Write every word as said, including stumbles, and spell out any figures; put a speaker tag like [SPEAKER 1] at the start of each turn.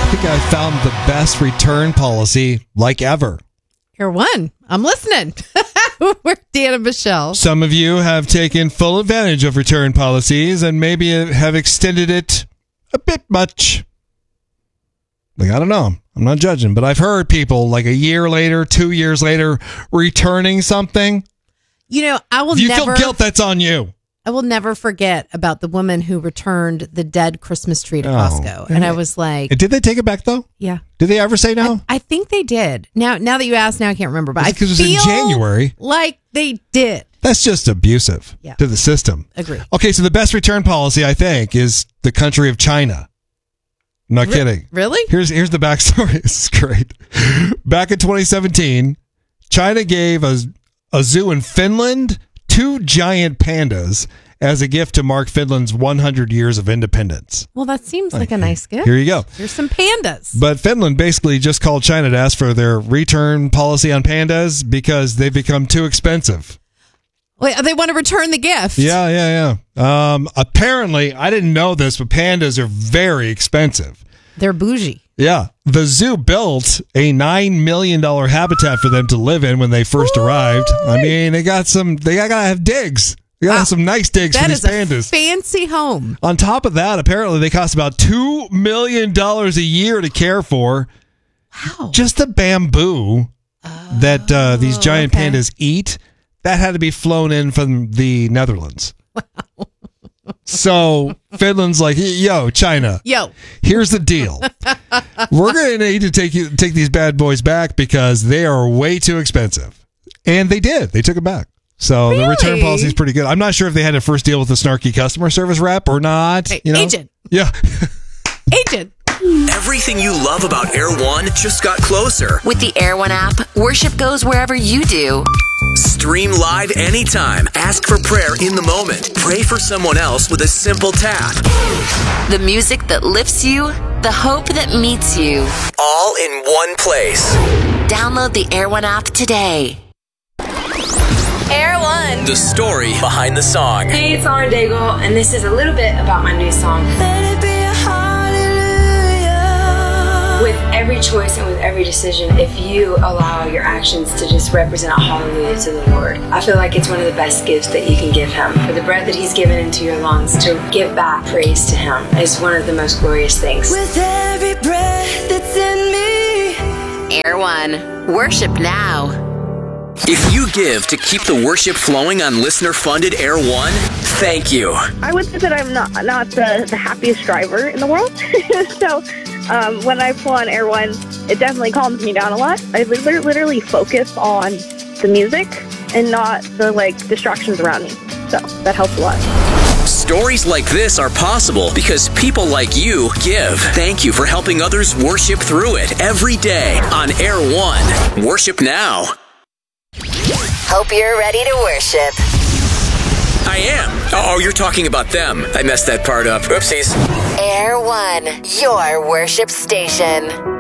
[SPEAKER 1] I think I found the best return policy like ever.
[SPEAKER 2] Air One. I'm listening. We're Dan and Michelle.
[SPEAKER 1] Some of you have taken full advantage of return policies and maybe have extended it a bit much. Like, I don't know. I'm not judging, but I've heard people like a year later, two years later, returning something.
[SPEAKER 2] You know, I will
[SPEAKER 1] if you
[SPEAKER 2] never...
[SPEAKER 1] feel guilt, that's on you.
[SPEAKER 2] I will never forget about the woman who returned the dead Christmas tree to
[SPEAKER 1] Oh.
[SPEAKER 2] Costco. And I was like...
[SPEAKER 1] Did they take it back, though?
[SPEAKER 2] Yeah.
[SPEAKER 1] Did they ever say no?
[SPEAKER 2] I, I think they did. Now now that you ask, now I can't remember. But I
[SPEAKER 1] Because it was
[SPEAKER 2] feel
[SPEAKER 1] in January.
[SPEAKER 2] like they did.
[SPEAKER 1] That's just abusive
[SPEAKER 2] Yeah.
[SPEAKER 1] to the system.
[SPEAKER 2] Agree.
[SPEAKER 1] Okay, so the best return policy, I think, is the country of China. I'm not
[SPEAKER 2] Re-
[SPEAKER 1] kidding.
[SPEAKER 2] Really?
[SPEAKER 1] Here's here's the backstory. This is great. Back in twenty seventeen, China gave a, a zoo in Finland two giant pandas as a gift to mark Finland's one hundred years of independence.
[SPEAKER 2] Well, that seems like a nice gift.
[SPEAKER 1] Here you go.
[SPEAKER 2] Here's some pandas.
[SPEAKER 1] But Finland basically just called China to ask for their return policy on pandas because they've become too expensive.
[SPEAKER 2] Wait, they want to return the gift.
[SPEAKER 1] Yeah, yeah, yeah. Um, apparently, I didn't know this, but pandas are very expensive.
[SPEAKER 2] They're bougie.
[SPEAKER 1] Yeah. The zoo built a nine million dollars habitat for them to live in when they first Ooh. arrived. I mean, they got some, they got to have digs. They got to
[SPEAKER 2] Wow.
[SPEAKER 1] have some nice digs
[SPEAKER 2] That
[SPEAKER 1] for these
[SPEAKER 2] is
[SPEAKER 1] pandas.
[SPEAKER 2] a fancy home.
[SPEAKER 1] On top of that, apparently they cost about two million dollars a year to care for.
[SPEAKER 2] Wow.
[SPEAKER 1] Just the bamboo
[SPEAKER 2] oh,
[SPEAKER 1] that uh, these giant
[SPEAKER 2] okay.
[SPEAKER 1] pandas eat, that had to be flown in from the Netherlands. Wow. So Finland's like, yo, China.
[SPEAKER 2] Yo.
[SPEAKER 1] Here's the deal. We're going to need to take you take these bad boys back because they are way too expensive. And they did. They took it back. So
[SPEAKER 2] really?
[SPEAKER 1] The return policy is pretty good. I'm not sure if they had to first deal with the snarky customer service rep or not.
[SPEAKER 2] Hey,
[SPEAKER 1] you know?
[SPEAKER 2] Agent.
[SPEAKER 1] Yeah.
[SPEAKER 2] Agent.
[SPEAKER 3] Everything you love about Air One just got closer.
[SPEAKER 4] With the Air One app, worship goes wherever you do.
[SPEAKER 3] Stream live anytime. Ask for prayer in the moment. Pray for someone else with a simple tap.
[SPEAKER 4] The music that lifts you, the hope that meets you.
[SPEAKER 3] All in one place.
[SPEAKER 4] Download the Air One app today.
[SPEAKER 5] Air One.
[SPEAKER 3] The story behind the song.
[SPEAKER 5] Hey, it's Lauren Daigle, and this is a little bit about my new song. Let it be a hallelujah. With every choice and with every decision, if you allow your actions to just represent a hallelujah to the Lord, I feel like it's one of the best gifts that you can give Him. For the breath that He's given into your lungs, to give back praise to Him is one of the most glorious things.
[SPEAKER 6] With every breath that's in me.
[SPEAKER 4] Air One. Worship now.
[SPEAKER 3] If you give to keep the worship flowing on listener-funded Air One, thank you.
[SPEAKER 7] I would say that I'm not not the, the happiest driver in the world. So um, when I pull on Air One, it definitely calms me down a lot. I literally, literally focus on the music and not the like distractions around me. So that helps a lot.
[SPEAKER 3] Stories like this are possible because people like you give. Thank you for helping others worship through it every day on Air One. Worship now.
[SPEAKER 4] Hope you're ready to worship.
[SPEAKER 3] I am. Oh, you're talking about them. I messed that part up. Oopsies.
[SPEAKER 4] Air One, your worship station.